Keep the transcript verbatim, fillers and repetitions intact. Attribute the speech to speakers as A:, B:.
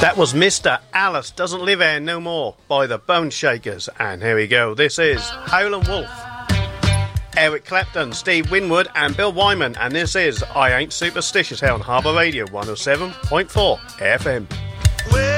A: That was Mister Alice Doesn't Live Here No More by the Bone Shakers. And here we go. This is Howlin' Wolf. Eric Clapton, Steve Winwood and Bill Wyman. And this is I Ain't Superstitious here on Harbour Radio one oh seven point four F M.